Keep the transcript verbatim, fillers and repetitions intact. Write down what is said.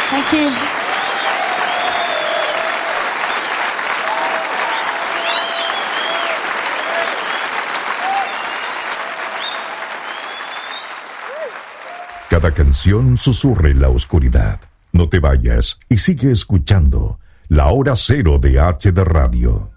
Thank you. Cada canción susurra en la oscuridad. No te vayas y sigue escuchando La Hora Cero de H D Radio.